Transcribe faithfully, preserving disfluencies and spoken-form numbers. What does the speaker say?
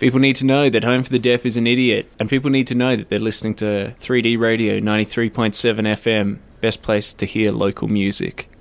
People need to know that Home for the Deaf is an idiot, and people need to know that they're listening to three D Radio ninety-three point seven F M, best place to hear local music.